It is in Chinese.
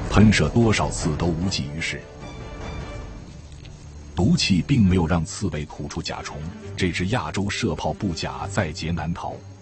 喷射多少次都无济于事。毒气并没有让刺猬吐出甲虫，这只亚洲射炮布甲在劫难逃。